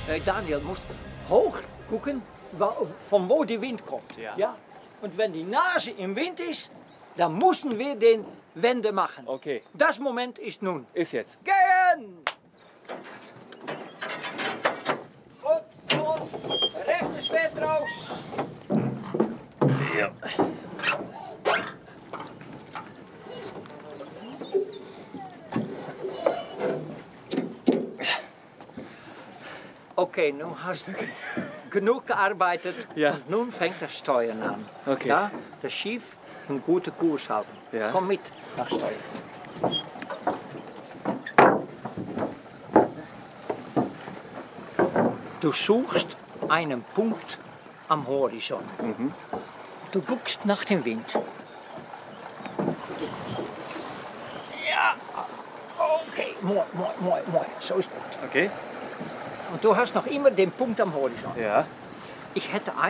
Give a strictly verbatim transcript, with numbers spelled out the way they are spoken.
Äh, Daniel, musst hoch gucken, von wo die Wind kommt. Ja. Ja? Und wenn die Nase im Wind ist, dann müssen wir den Wende machen. Okay. Das Moment ist nun. Ist jetzt. Gehen! Und, und, rechtes Schwert raus. Ja. Okay, nun hast du genug gearbeitet. Ja. Und nun fängt das Steuern an. Okay. Ja? Das Schiff einen guten Kurs halten. Ja. Komm mit nach Steuern. Du suchst einen Punkt am Horizont. Mhm. Du guckst nach dem Wind. Ja, okay, mooi, mooi, mooi, mooi. So ist gut. Okay. Und du hast noch immer den Punkt am Horizont. Ja. Ich hätte